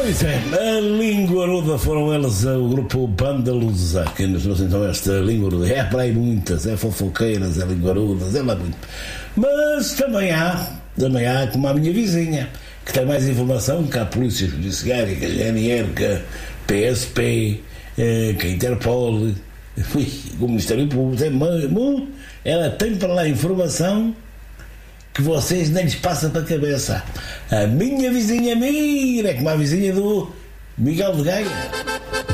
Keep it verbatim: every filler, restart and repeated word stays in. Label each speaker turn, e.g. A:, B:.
A: Pois é, a linguaruda foram eles, o grupo Pândalos, que nos trouxe então esta linguaruda. É para aí muitas, é fofoqueiras, é linguarudas, é lá muito. Mas também há, também há como a minha vizinha, que tem mais informação que a Polícia Judiciária, que a G N R, que a P S P, que a Interpol, o Ministério Público. Ela tem para lá informação que vocês nem lhes passa para a cabeça. A minha vizinha Mira é como a vizinha do Miguel de Gaia.